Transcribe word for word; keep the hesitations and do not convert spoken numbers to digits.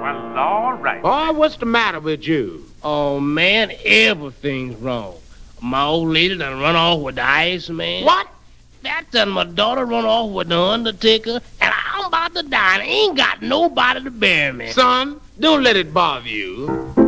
Well, all right. Boy, what's the matter with you? Oh, man, everything's wrong. My old lady done run off with the ice man. What? That done my daughter run off with the undertaker, and I'm about to die, and I ain't got nobody to bury me. Son, don't let it bother you.